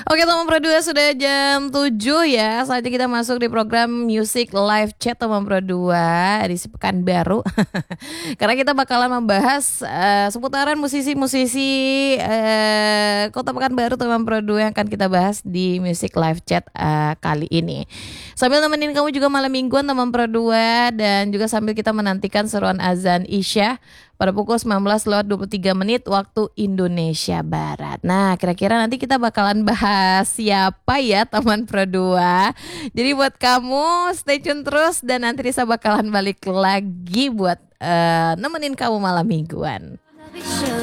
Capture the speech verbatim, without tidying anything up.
Oke teman Pro dua sudah jam tujuh ya. Saatnya kita masuk di program Music Live Chat teman Pro dua edisi Pekanbaru. Karena kita bakalan membahas uh, seputaran musisi-musisi uh, Kota Pekanbaru teman Pro dua yang akan kita bahas di Music Live Chat uh, kali ini. Sambil nemenin kamu juga malam mingguan teman Pro dua, dan juga sambil kita menantikan seruan azan Isya pada pukul sembilan belas lewat dua puluh tiga menit waktu Indonesia Barat. Nah, kira-kira nanti kita bakalan bahas siapa ya teman Pro dua. Jadi buat kamu stay tune terus, dan nanti Risa bakalan balik lagi buat uh, nemenin kamu malam mingguan.